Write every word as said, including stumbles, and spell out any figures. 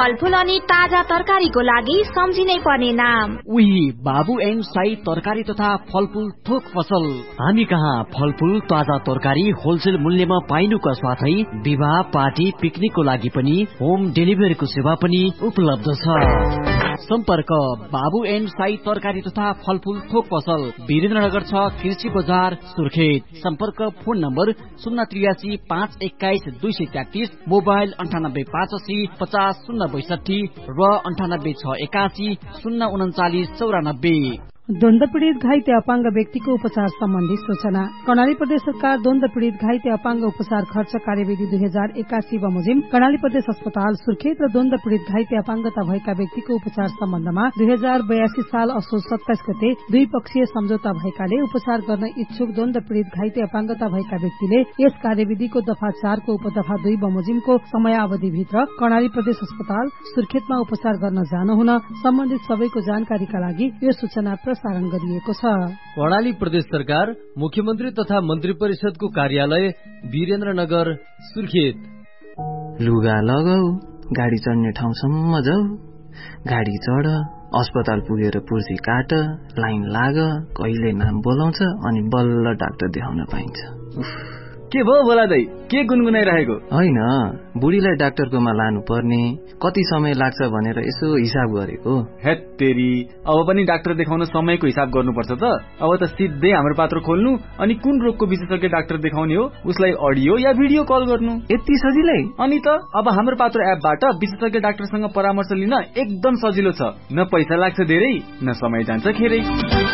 फलफूल अनि ताजा तरकारीको लागि सम्झिनै पर्ने नाम। उही बाबु एन्ड साई तरकारी तथा फलफूल थोक पसल। हामी कहाँ फलफूल ताजा तरकारी होलसेल मूल्यमा पाइनुका साथै विवाह पार्टी पिकनिकको लागि पनि होम डेलिभरीको सेवा पनि उपलब्ध छ। सम्पर्क बाबु एन्ड साई तरकारी तथा फलफूल थोक पसल, वीरेन्द्रनगर छ, कृषि बजार, सुर्खेत। सम्पर्क फोन नम्बर शून्य त्रियासी पाँच एक्काइस दुई सय तेत्तीस, मोबाइल अन्ठानब्बे पाँच असी पचास शून्य बैसठी र अन्ठानब्बे छ एकासी शून्य उन्चालिस चौरानब्बे। द्वन्द पीड़ित घाइते अपाङ्ग व्यक्तिको उपचार सम्बन्धी सूचना। कर्णाली प्रदेश सरकार द्वन्द पीड़ित घाइते अपाङ्ग उपचार खर्च कार्यविधि दुई हजार एकासी बमोजिम कर्णाली प्रदेश अस्पताल सुर्खेत र द्वन्द पीड़ित घाइते अपाङ्गता भएका व्यक्तिको उपचार सम्बन्धमा दुई हजार बयासी साल असोज सत्ताइस गते द्विपक्षीय सम्झौता भएकाले उपचार गर्न इच्छुक द्वन्द पीड़ित घाइते अपाङ्गता भएका व्यक्तिले यस कार्यविधिको दफा चारको उपदफा दुई बमोजिमको समयावधिभित्र कर्णाली प्रदेश अस्पताल सुर्खेतमा उपचार गर्न जानुहुन सम्बन्धित सबैको जानकारीका लागि यो सूचना प्रसारण गरिएको छ। कर्णाली प्रदेश सरकार मुख्यमन्त्री तथा मन्त्री परिषदको कार्यालय वीरेन्द्रनगर सुर्खेत। लुगा लगाऊ, गाडी चढ्ने ठाउँसम्म जाऊ, गाडी चढ, अस्पताल पुगेर पुर्जी काट, लाइन लाग, कहिले नाम बोलाउँछ अनि बल्ल डाक्टर देखाउन पाइन्छ। के भयो बोला दाइ, के गुनगुनाइरहेको? होइन, बुढीलाई डाक्टरकोमा लानु पर्ने, कति समय लाग्छ भनेर यसो हिसाब गरेको। हेत्तेरी, अब पनि डाक्टर देखाउन समयको हिसाब गर्नुपर्छ त। अब त सिधै हाम्रो पात्र खोल्नु अनि कुन रोगको विशेषज्ञ डाक्टर देखाउने हो उसलाई अडियो या भिडियो कल गर्नु। यति सजिलै? अनि त अब हाम्रो पात्र एपबाट विशेषज्ञ डाक्टरसँग परामर्श लिन एकदम सजिलो छ। न पैसा लाग्छ धेरै, न समय जान्छ खेरै।